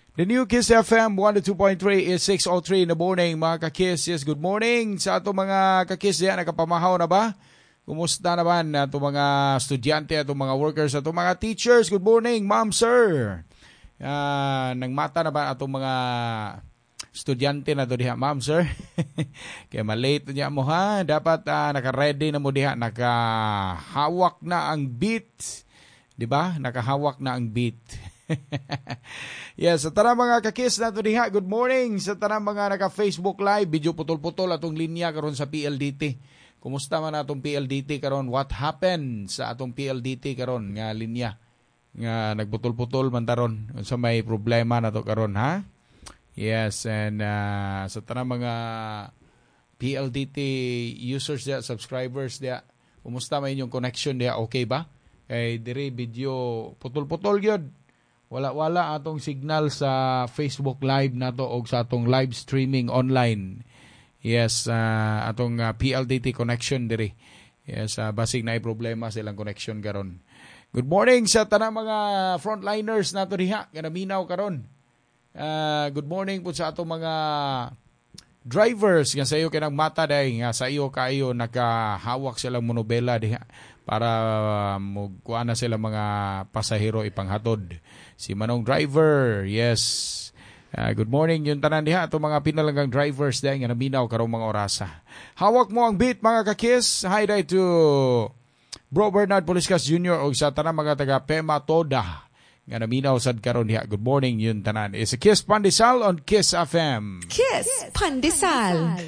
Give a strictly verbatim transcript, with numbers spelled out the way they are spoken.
The new Kiss F M one oh two point three is six oh three in the morning, mga ka-Kiss. Yes, good morning sa ato mga ka-Kiss diyan. Nakapamahaw na ba? Kumusta naman ato mga estudyante, ato mga workers, ato mga teachers? Good morning, ma'am, sir. Uh, nangmata na ba ato mga estudyante na to diha, ma'am, sir? Kaya malate niya mo, ha? Dapat uh, naka-ready na mo diha. Nakahawak na ang beat. Diba? Nakahawak na ang beat. Yes, sa tanang mga ka-Kiss na ito diha, good morning sa tanang mga naka-Facebook Live, video putol-putol atong linya karon sa P L D T. Kumusta man atong P L D T karon? What happened sa atong P L D T karon nga linya? Nga nagputol-putol man taron sa may problema na to karon, ha? Yes, and uh, sa tanang mga P L D T users dia, subscribers dia, kumusta man inyong connection dia? Okay ba? Kay dire video putol-putol gyud. Wala-wala atong signal sa Facebook Live nato o sa atong live streaming online. Yes, uh, atong uh, P L D T connection diri. Yes, uh, basig na ay problema sa ilang connection karon. Good morning sa tanang mga frontliners nato diha nga naminaw karon. Uh, good morning po sa atong mga drivers nga sa iyo kinang mata day nga sa iyo kayo nakahawak silang monobela diha para uh, mugkuan na sila mga pasahero ipanghatod. Si Manong Driver, yes. Uh, good morning yung tanan diha ato mga pinalanggang drivers dahil nga naminaw karong mga orasa. Hawak mo ang beat mga ka-Kiss. Hi day to Bro Bernard Poliscas Junior o sa tanan mga taga Pema Toda nga naminaw sad karon diha. Good morning yung tanan. It's a Kiss Pandesal on Kiss F M. Kiss Pandesal.